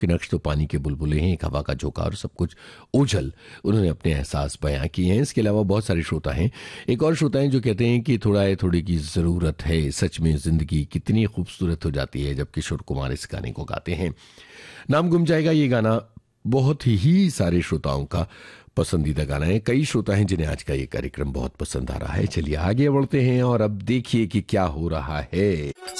कि नक्श तो पानी के बुलबुले हैं, एक हवा का झोंका और सब कुछ ओझल। उन्होंने अपने एहसास बयां किए हैं। इसके अलावा बहुत सारे श्रोता हैं। एक और श्रोता हैं जो कहते हैं कि थोड़ा है थोड़ी की ज़रूरत है, सच में ज़िंदगी कितनी खूबसूरत हो जाती है जब किशोर कुमार इस गाने को गाते हैं। नाम गुम जाएगा ये गाना बहुत ही सारे श्रोताओं का पसंदीदा गाना है। कई श्रोता हैं जिन्हें आज का ये कार्यक्रम बहुत पसंद आ रहा है। चलिए आगे बढ़ते हैं और अब देखिए कि क्या हो रहा है।